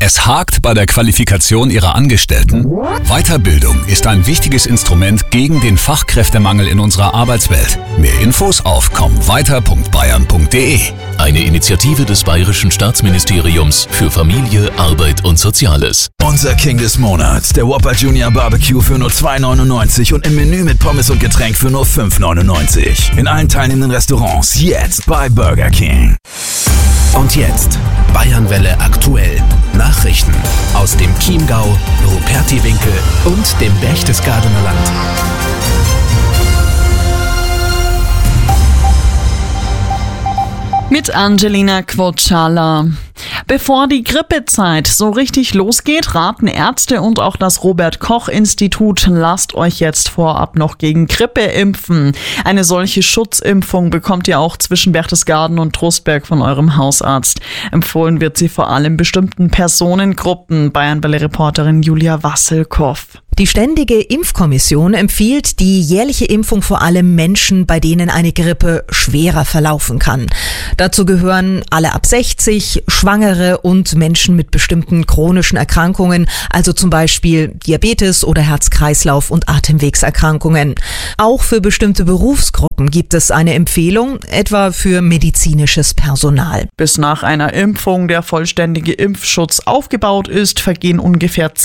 Es hakt bei der Qualifikation Ihrer Angestellten? Weiterbildung ist ein wichtiges Instrument gegen den Fachkräftemangel in unserer Arbeitswelt. Mehr Infos auf kommweiter.bayern.de. Eine Initiative des Bayerischen Staatsministeriums für Familie, Arbeit und Soziales. Unser King des Monats, der Whopper Junior Barbecue für nur 2,99 und im Menü mit Pommes und Getränk für nur 5,99. In allen teilnehmenden Restaurants jetzt bei Burger King. Und jetzt Bayernwelle aktuell. Nachrichten aus dem Chiemgau, Rupertiwinkel und dem Berchtesgadener Land. Mit Angelina Quocciala. Bevor die Grippezeit so richtig losgeht, raten Ärzte und auch das Robert-Koch-Institut, lasst euch jetzt vorab noch gegen Grippe impfen. Eine solche Schutzimpfung bekommt ihr auch zwischen Berchtesgaden und Trostberg von eurem Hausarzt. Empfohlen wird sie vor allem bestimmten Personengruppen. Bayernwelle-Reporterin Julia Wasselkow. Die Ständige Impfkommission empfiehlt die jährliche Impfung vor allem Menschen, bei denen eine Grippe schwerer verlaufen kann. Dazu gehören alle ab 60, Schwangere und Menschen mit bestimmten chronischen Erkrankungen, also zum Beispiel Diabetes oder Herz-Kreislauf- und Atemwegserkrankungen. Auch für bestimmte Berufsgruppen gibt es eine Empfehlung, etwa für medizinisches Personal. Bis nach einer Impfung der vollständige Impfschutz aufgebaut ist, vergehen ungefähr